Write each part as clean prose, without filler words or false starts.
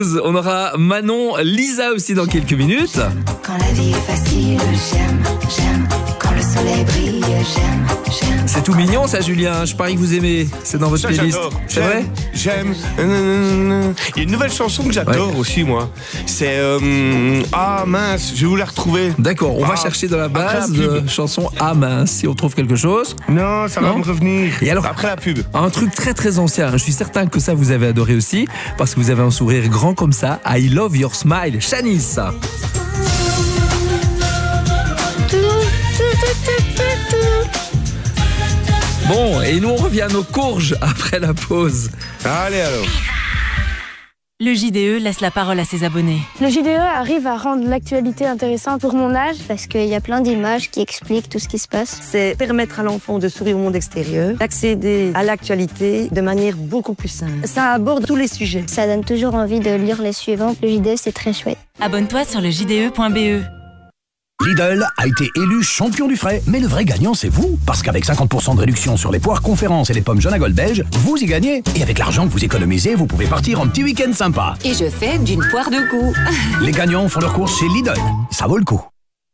On aura Manon, Lisa aussi dans quelques minutes. Quand la vie est facile, j'aime. Quand le soleil brille, j'aime. C'est tout mignon ça, Julien. Je parie que vous aimez. C'est dans votre playlist. J'adore. C'est vrai ? J'aime. Il y a une nouvelle chanson que j'adore aussi, moi. C'est ah mince, je vais vous la retrouver. D'accord, on va chercher dans la base après la de pub. chanson Ah mince, si on trouve quelque chose. Non, ça va me revenir. Et alors, après la pub. Un truc très très ancien, je suis certain que ça vous avez adoré aussi, parce que vous avez un sourire grand comme ça. I love your smile, Shanice. Bon, et nous on revient à nos courges après la pause. Allez alors. Le JDE laisse la parole à ses abonnés. Le JDE arrive à rendre l'actualité intéressante pour mon âge. Parce qu'il y a plein d'images qui expliquent tout ce qui se passe. C'est permettre à l'enfant de s'ouvrir au monde extérieur, d'accéder à l'actualité de manière beaucoup plus simple. Ça aborde tous les sujets. Ça donne toujours envie de lire les suivants. Le JDE, c'est très chouette. Abonne-toi sur le JDE.be. Lidl a été élu champion du frais, mais le vrai gagnant c'est vous, parce qu'avec 50% de réduction sur les poires Conférence et les pommes Jaune à Gold belge, vous y gagnez. Et avec l'argent que vous économisez, vous pouvez partir en petit week-end sympa. Et je fais d'une poire de goût. Les gagnants font leurs courses chez Lidl, ça vaut le coup.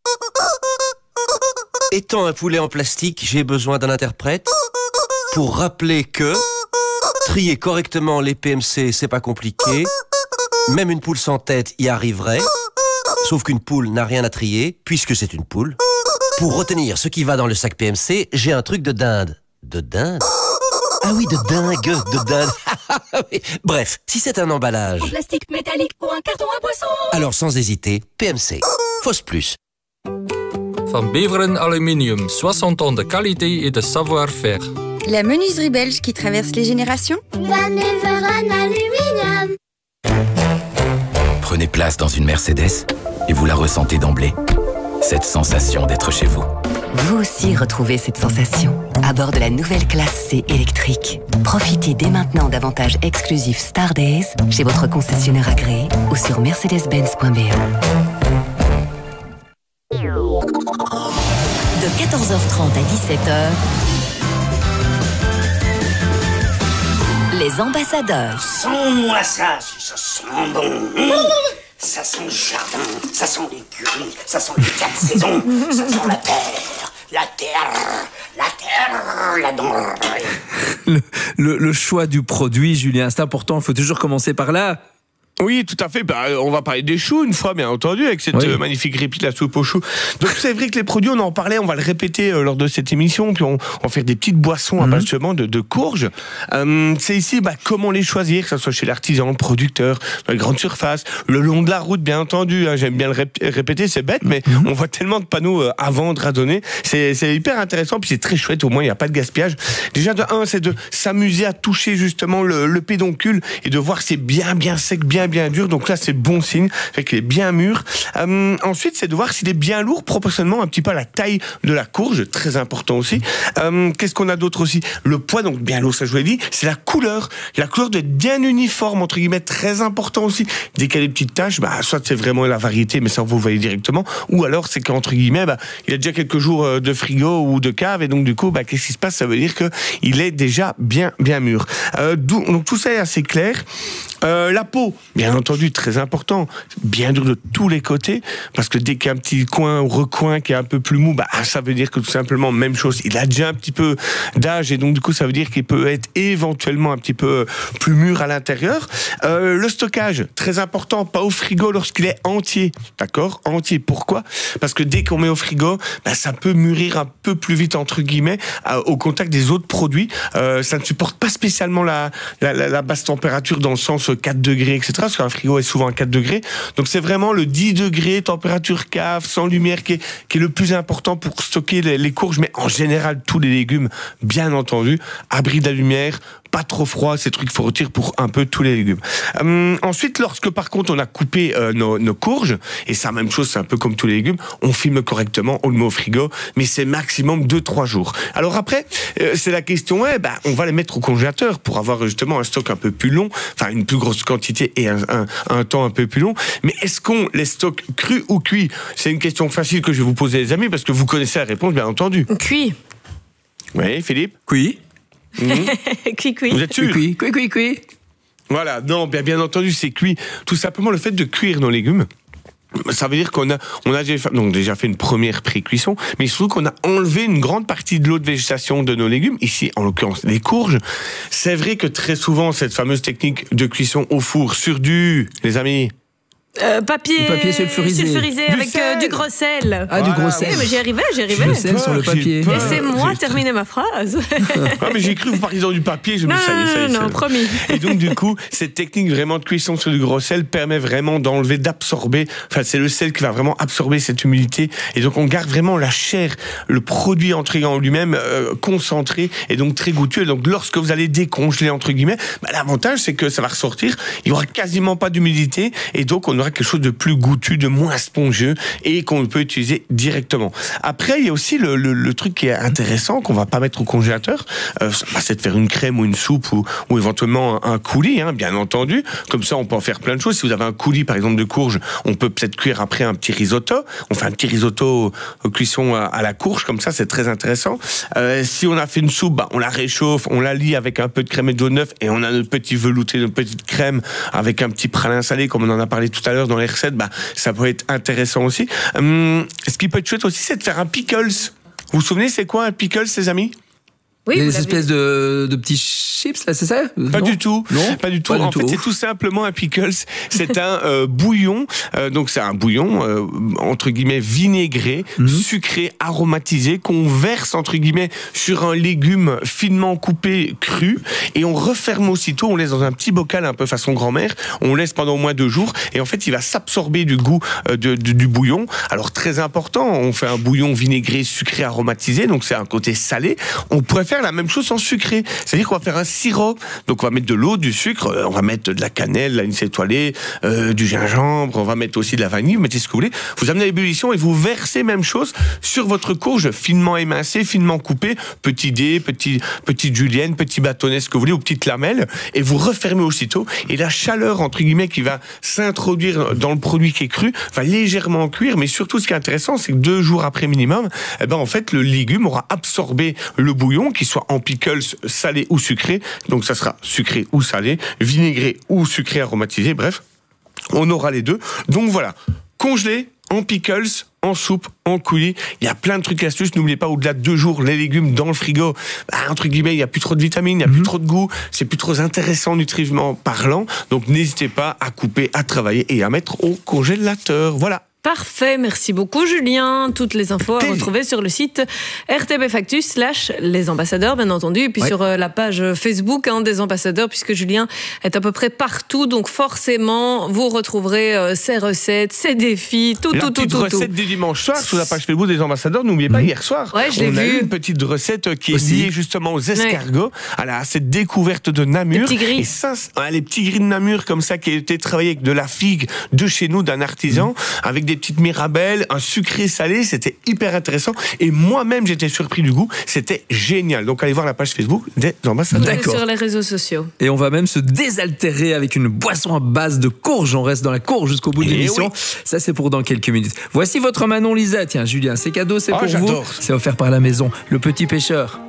Étant un poulet en plastique, j'ai besoin d'un interprète pour rappeler que trier correctement les PMC, c'est pas compliqué. Même une poule sans tête y arriverait. Sauf qu'une poule n'a rien à trier, puisque c'est une poule. Pour retenir ce qui va dans le sac PMC, j'ai un truc de dinde. De dinde ? Ah oui, de dingue, de dinde. Oui. Bref, si c'est un emballage... En plastique métallique ou un carton à boisson. Alors sans hésiter, PMC. Fausse plus. Van Beveren Aluminium, 60 ans de qualité et de savoir-faire. La menuiserie belge qui traverse les générations. Van Beveren Aluminium. Prenez place dans une Mercedes et vous la ressentez d'emblée. Cette sensation d'être chez vous. Vous aussi retrouvez cette sensation à bord de la nouvelle classe C électrique. Profitez dès maintenant d'avantages exclusifs Star Days chez votre concessionnaire agréé ou sur mercedes-benz.be. De 14h30 à 17h, les ambassadeurs. Sens-moi ça, ça sent bon. Ça sent le jardin, ça sent l'écurie, ça sent les 4 saisons, ça sent la terre, la denrée. Le choix du produit, Julien, c'est important, il faut toujours commencer par là. Oui, tout à fait. On va parler des choux une fois, bien entendu, avec cette magnifique répite, la soupe aux choux. Donc c'est vrai que les produits, on en parlait, on va le répéter lors de cette émission, puis on va faire des petites boissons à base justement de courges. C'est ici comment les choisir, que ce soit chez l'artisan, le producteur, dans les grandes surfaces, le long de la route, bien entendu. J'aime bien le répéter, c'est bête, mais on voit tellement de panneaux à vendre, à donner. C'est hyper intéressant, puis c'est très chouette, au moins il n'y a pas de gaspillage. Déjà de 1, c'est de s'amuser à toucher justement le pédoncule et de voir si c'est bien sec, bien dur, donc là c'est bon signe, fait qu'il est bien mûr. Ensuite c'est de voir s'il est bien lourd proportionnellement un petit peu à la taille de la courge, très important aussi. Qu'est-ce qu'on a d'autre aussi? Le poids, donc bien lourd, ça je vous l'ai dit. C'est la couleur doit être bien uniforme, entre guillemets, très important aussi. Dès qu'il y a des petites taches, soit c'est vraiment la variété, mais ça vous voyez directement, ou alors c'est qu'entre guillemets il a déjà quelques jours de frigo ou de cave, et donc du coup qu'est-ce qui se passe? Ça veut dire que il est déjà bien mûr. Donc tout ça est assez clair. La peau, bien entendu, très important, bien dur de tous les côtés, parce que dès qu'il y a un petit coin ou recoin qui est un peu plus mou, ça veut dire que tout simplement, même chose, il a déjà un petit peu d'âge, et donc du coup ça veut dire qu'il peut être éventuellement un petit peu plus mûr à l'intérieur. Le stockage, très important, pas au frigo lorsqu'il est entier, d'accord? Entier, pourquoi? Parce que dès qu'on met au frigo, ça peut mûrir un peu plus vite, entre guillemets, au contact des autres produits. Ça ne supporte pas spécialement la basse température, dans le sens 4 degrés, etc. Parce qu'un frigo est souvent à 4 degrés. Donc c'est vraiment le 10 degrés, température cave, sans lumière, qui est le plus important pour stocker les courges, mais en général tous les légumes, bien entendu. Abri de la lumière, pas trop froid, ces trucs, il faut retirer pour un peu tous les légumes. Ensuite, lorsque par contre on a coupé nos courges, et ça, même chose, c'est un peu comme tous les légumes, on filme correctement, on le met au frigo, mais c'est maximum 2-3 jours. Alors après, c'est la question, on va les mettre au congélateur pour avoir justement un stock un peu plus long, enfin une plus grosse quantité et un temps un peu plus long. Mais est-ce qu'on les stocke crus ou cuits? C'est une question facile que je vais vous poser, les amis, parce que vous connaissez la réponse, bien entendu. Cuit. Oui, Philippe? Cuit. Cuit. Vous êtes sûr? Cuit. Voilà, non, bien entendu, c'est cuit. Tout simplement le fait de cuire nos légumes. Ça veut dire qu'on a déjà fait une première pré-cuisson, mais surtout qu'on a enlevé une grande partie de l'eau de végétation de nos légumes, ici en l'occurrence les courges. C'est vrai que très souvent cette fameuse technique de cuisson au four sur les amis. Papier sulfurisé avec du gros sel. Ah, du gros sel. Mais j'y arrivais. Le sel sur le papier. Laissez-moi terminer ma phrase. Ah, mais j'ai cru vous parliez du papier. Je me suis Non, promis. Et donc, du coup, cette technique vraiment de cuisson sur du gros sel permet vraiment d'absorber. Enfin, c'est le sel qui va vraiment absorber cette humidité. Et donc, on garde vraiment la chair, le produit en lui-même concentré et donc très goûteux. Et donc, lorsque vous allez décongeler, entre guillemets, l'avantage, c'est que ça va ressortir. Il n'y aura quasiment pas d'humidité. Et donc, on aura quelque chose de plus goûtu, de moins spongieux et qu'on peut utiliser directement. Après, il y a aussi le truc qui est intéressant qu'on va pas mettre au congélateur, c'est de faire une crème ou une soupe ou éventuellement un coulis, bien entendu. Comme ça, on peut en faire plein de choses. Si vous avez un coulis, par exemple, de courge, on peut peut-être cuire après un petit risotto. On fait un petit risotto cuisson à la courge, comme ça, c'est très intéressant. Si on a fait une soupe, on la réchauffe, on la lie avec un peu de crème et de jaune d'œuf et on a notre petit velouté, notre petite crème avec un petit pralin salé, comme on en a parlé tout à l'heure dans les recettes, ça peut être intéressant aussi. Ce qui peut être chouette aussi, c'est de faire un pickles. Vous vous souvenez, c'est quoi un pickles, les amis? Oui, des espèces de petits chips, là, c'est ça? Pas du tout. Non, pas du tout. En fait, c'est tout simplement un pickles. C'est un bouillon. Donc, c'est un bouillon, entre guillemets, vinaigré, sucré, aromatisé, qu'on verse, entre guillemets, sur un légume finement coupé, cru. Et on referme aussitôt. On laisse dans un petit bocal, un peu façon grand-mère. On laisse pendant au moins 2 jours. Et en fait, il va s'absorber du goût du bouillon. Alors, très important, on fait un bouillon vinaigré, sucré, aromatisé. Donc, c'est un côté salé. On pourrait faire la même chose sans sucré. C'est-à-dire qu'on va faire un sirop. Donc, on va mettre de l'eau, du sucre, on va mettre de la cannelle, l'anis étoilé, du gingembre, on va mettre aussi de la vanille, vous mettez ce que vous voulez. Vous amenez à l'ébullition et vous versez même chose sur votre courge finement émincée, finement coupée, petit dé, petite julienne, petit bâtonnet, ce que vous voulez, ou petite lamelle, et vous refermez aussitôt. Et la chaleur, entre guillemets, qui va s'introduire dans le produit qui est cru, va légèrement cuire, mais surtout, ce qui est intéressant, c'est que 2 jours après minimum, en fait, le légume aura absorbé le bouillon, qui soit en pickles salé ou sucré. Donc ça sera sucré ou salé, vinaigré ou sucré aromatisé, bref, on aura les deux. Donc voilà, congelé, en pickles, en soupe, en coulis, il y a plein de trucs et astuces. N'oubliez pas, au-delà de 2 jours, les légumes dans le frigo, entre guillemets, il n'y a plus trop de vitamines, il n'y a plus trop de goût, c'est plus trop intéressant nutritivement parlant. Donc n'hésitez pas à couper, à travailler et à mettre au congélateur. Voilà. Parfait, merci beaucoup Julien. Toutes les infos à retrouver sur le site rtbfactus/les ambassadeurs, bien entendu, et puis sur la page Facebook des ambassadeurs, puisque Julien est à peu près partout, donc forcément vous retrouverez ses recettes, ses défis, tout. La petite recette du dimanche soir sur la page Facebook des ambassadeurs. N'oubliez pas, hier soir, on a eu une petite recette qui est liée justement aux escargots, à cette découverte de Namur. Les petits gris. Et ça, les petits gris de Namur comme ça, qui a été travaillé avec de la figue de chez nous, d'un artisan, avec des petites mirabelles, un sucré salé, c'était hyper intéressant. Et moi-même, j'étais surpris du goût. C'était génial. Donc, allez voir la page Facebook des ambassadeurs. D'accord. Sur les réseaux sociaux. Et on va même se désaltérer avec une boisson à base de courge. On reste dans la courge jusqu'au bout de l'émission. Oui. Ça, c'est pour dans quelques minutes. Voici votre Manon Lisa. Tiens, Julien, c'est cadeau, c'est pour vous. C'est offert par la maison Le Petit Pêcheur.